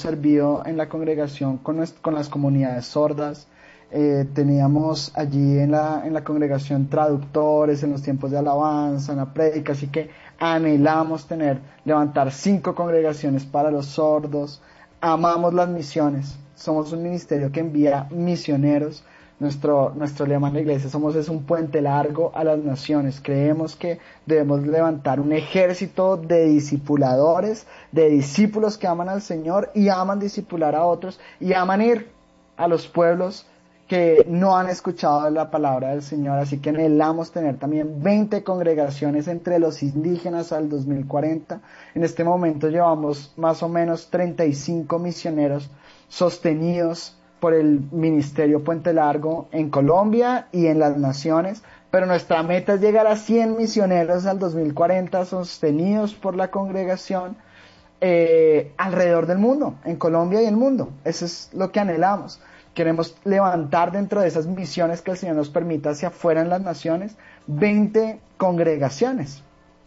servido en la congregación con las comunidades sordas. Teníamos allí en la congregación traductores en los tiempos de alabanza, en la prédica, así que anhelamos levantar 5 congregaciones para los sordos. Amamos las misiones, somos un ministerio que envía misioneros. Nuestro lema en la iglesia es un puente largo a las naciones. Creemos que debemos levantar un ejército de discipuladores, de discípulos que aman al Señor y aman discipular a otros y aman ir a los pueblos que no han escuchado la palabra del Señor. Así que anhelamos tener también 20 congregaciones entre los indígenas al 2040. En este momento llevamos más o menos 35 misioneros sostenidos por el Ministerio Puente Largo en Colombia y en las naciones, pero nuestra meta es llegar a 100 misioneros al 2040 sostenidos por la congregación alrededor del mundo, en Colombia y el mundo. Eso es lo que anhelamos. Queremos levantar dentro de esas misiones que el Señor nos permita hacia afuera en las naciones 20 congregaciones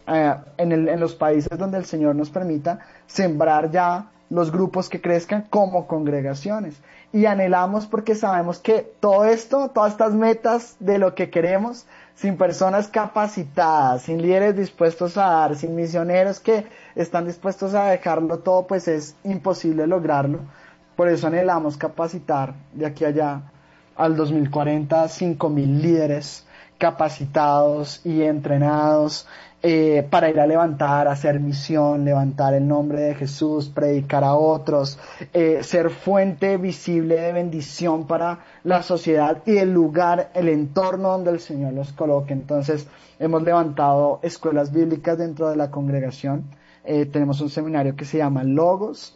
en los países donde el Señor nos permita sembrar ya los grupos que crezcan como congregaciones. Y anhelamos porque sabemos que todo esto, todas estas metas de lo que queremos, sin personas capacitadas, sin líderes dispuestos a dar, sin misioneros que están dispuestos a dejarlo todo, pues es imposible lograrlo. Por eso anhelamos capacitar de aquí a allá al 2040 5,000 líderes capacitados y entrenados para ir a levantar, hacer misión, levantar el nombre de Jesús, predicar a otros, ser fuente visible de bendición para la sociedad y el lugar, el entorno donde el Señor los coloque. Entonces hemos levantado escuelas bíblicas dentro de la congregación. Tenemos un seminario que se llama Logos.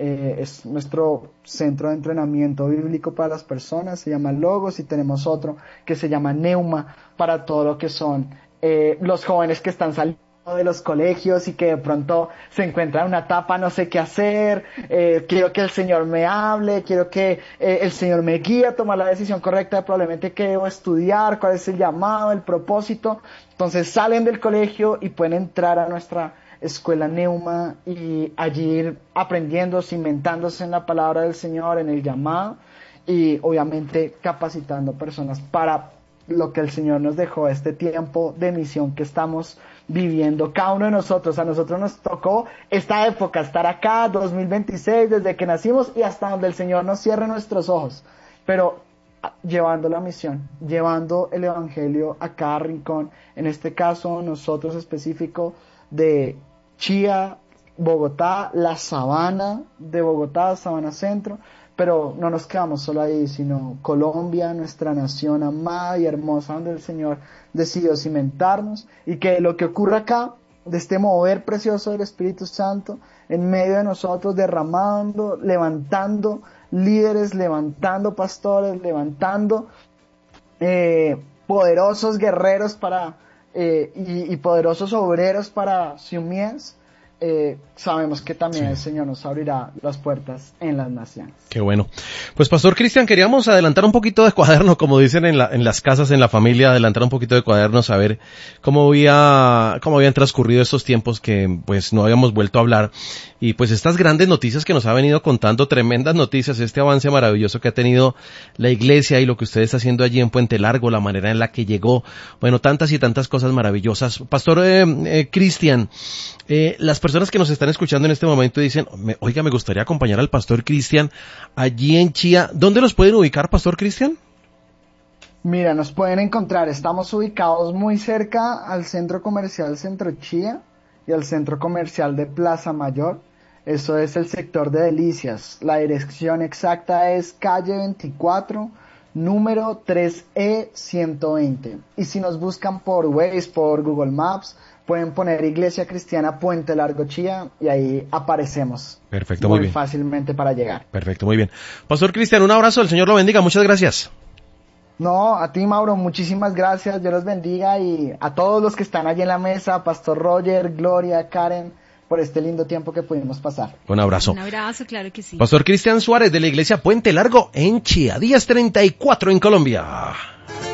Es nuestro centro de entrenamiento bíblico para las personas, se llama Logos, y tenemos otro que se llama Neuma para todo lo que son los jóvenes que están saliendo de los colegios y que de pronto se encuentran en una etapa, no sé qué hacer, quiero que el Señor me hable, quiero que el Señor me guíe a tomar la decisión correcta de probablemente qué debo estudiar, cuál es el llamado, el propósito. Entonces salen del colegio y pueden entrar a nuestra escuela Neuma y allí ir aprendiendo, cimentándose en la palabra del Señor, en el llamado, y obviamente capacitando personas para lo que el Señor nos dejó, este tiempo de misión que estamos viviendo cada uno de nosotros. A nosotros nos tocó esta época, estar acá, 2026, desde que nacimos y hasta donde el Señor nos cierre nuestros ojos, pero llevando la misión, llevando el evangelio a cada rincón. En este caso, nosotros específico de Chía, Bogotá, la Sabana de Bogotá, Sabana Centro, pero no nos quedamos solo ahí, sino Colombia, nuestra nación amada y hermosa, donde el Señor decidió cimentarnos, y que lo que ocurra acá, de este mover precioso del Espíritu Santo, en medio de nosotros, derramando, levantando líderes, levantando pastores, levantando poderosos guerreros y poderosos obreros para Siumías. Sabemos que también el Señor nos abrirá las puertas en las naciones. Qué bueno. Pues Pastor Cristian, queríamos adelantar un poquito de cuaderno, como dicen en las casas, en la familia, adelantar un poquito de cuaderno, saber cómo habían transcurrido estos tiempos que pues no habíamos vuelto a hablar, y pues estas grandes noticias que nos ha venido contando, tremendas noticias, este avance maravilloso que ha tenido la iglesia y lo que usted está haciendo allí en Puente Largo, la manera en la que llegó, bueno, tantas y tantas cosas maravillosas. Pastor Cristian, las personas que nos están escuchando en este momento dicen, oiga, me gustaría acompañar al Pastor Cristian allí en Chía. ¿Dónde los pueden ubicar, Pastor Cristian? Mira, nos pueden encontrar, estamos ubicados muy cerca al Centro Comercial Centro Chía y al Centro Comercial de Plaza Mayor. Eso es el sector de Delicias. La dirección exacta es calle 24, número 3E120. Y si nos buscan por Waze, por Google Maps, pueden poner Iglesia Cristiana Puente Largo Chía y ahí aparecemos. Perfecto, muy bien. Fácilmente para llegar. Perfecto, muy bien. Pastor Cristian, un abrazo, el Señor lo bendiga, muchas gracias. No, a ti, Mauro, muchísimas gracias, Dios los bendiga, y a todos los que están allí en la mesa, Pastor Roger, Gloria, Karen, por este lindo tiempo que pudimos pasar. Un abrazo. Un abrazo, claro que sí. Pastor Cristian Suárez de la Iglesia Puente Largo en Chía, días 34 en Colombia.